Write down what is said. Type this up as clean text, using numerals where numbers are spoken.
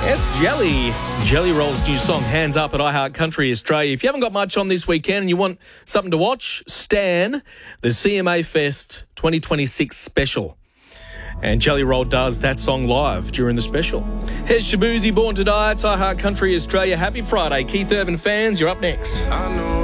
Jelly. Jelly Roll's new song, Hands Up, at iHeart Country Australia. If you haven't got much on this weekend and you want something to watch, Stan, the CMA Fest 2026 special. And Jelly Roll does that song live during the special. Here's Shabuzi, Born to Die. It's iHeart Country Australia. Happy Friday. Keith Urban fans, you're up next.